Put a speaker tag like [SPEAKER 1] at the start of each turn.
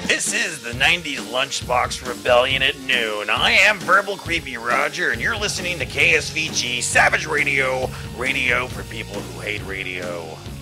[SPEAKER 1] This is the 90s Lunchbox Rebellion at noon. I am Verbal Creepy Roger, and you're listening to KSVG Savage Radio, radio for people who hate radio.